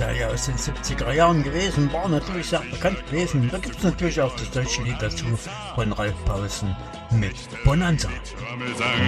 Serie aus den 70er Jahren gewesen, war natürlich sehr bekannt gewesen. Da gibt es natürlich auch das deutsche Lied dazu von Ralf Pausen mit Bonanza.